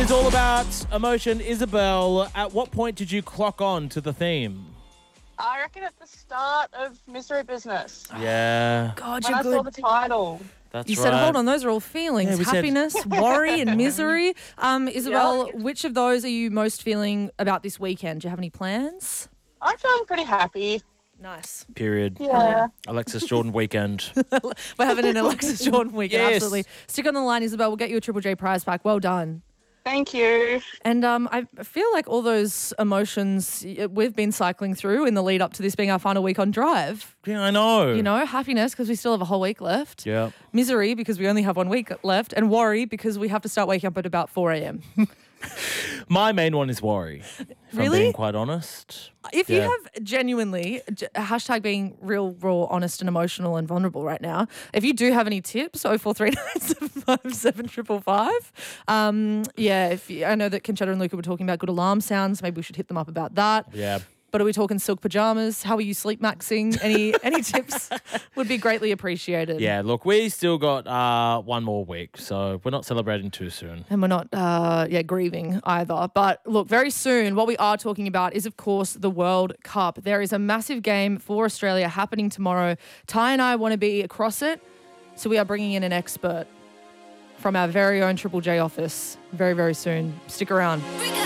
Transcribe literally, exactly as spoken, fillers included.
is all about emotion. Isabel, at what point did you clock on to the theme? I reckon at the start of Misery Business. Yeah. God, When you're I good. saw the title. That's You right. said, hold on, those are all feelings. Yeah, we said- Happiness, worry and misery. Um, Isabel, which of those are you most feeling about this weekend? Do you have any plans? I'm feeling pretty happy. Nice. Period. Yeah. Alexis Jordan weekend. We're having an Alexis Jordan weekend, Yes. absolutely. Stick on the line, Isabel. We'll get you a Triple J prize pack. Well done. Thank you. And um, I feel like all those emotions we've been cycling through in the lead up to this being our final week on Drive. Yeah, I know. You know, happiness because we still have a whole week left. Yeah. Misery because we only have one week left. And worry because we have to start waking up at about four a.m. My main one is worry. If Really? I'm being quite honest. If you Yeah. have genuinely, j- hashtag being real, raw, honest and emotional and vulnerable right now, if you do have any tips, oh four three nine seven five seven five five. Um, yeah, if you, I know that Conchetta and Luca were talking about good alarm sounds. Maybe we should hit them up about that. Yeah. But are we talking silk pajamas? How are you sleep maxing? Any any tips would be greatly appreciated. Yeah, look, we still got uh, one more week, so we're not celebrating too soon. And we're not, uh, yeah, grieving either. But look, very soon, what we are talking about is, of course, the World Cup. There is a massive game for Australia happening tomorrow. Ty and I want to be across it, so we are bringing in an expert from our very own Triple J office very, very soon. Stick around.